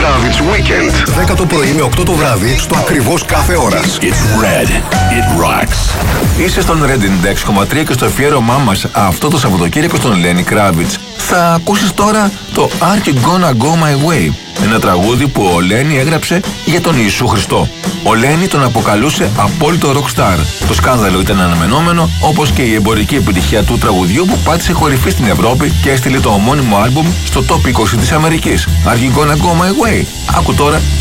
Kravitz Weekend. 10 το πρωί με 8 το βράδυ στο ακριβώς κάθε ώρας. It's red. It rocks. Είσαι στον Red Index 6,3 και στο αφιέρωμά μας αυτό το Σαββατοκύριακο στον Lenny Kravitz. Θα ακούσεις τώρα το Are You Gonna Go My Way, ένα τραγούδι που ο Lenny έγραψε για τον Ιησού Χριστό. Ο Lenny τον αποκαλούσε απόλυτο rockstar. Το σκάνδαλο ήταν αναμενόμενο, όπως και η εμπορική επιτυχία του τραγουδιού που πάτησε κορυφή στην Ευρώπη και έστειλε το ομώνυμο άλμπουμ στο top 20 της Αμερικής. Are You Gonna Go My Way? Άκου τώρα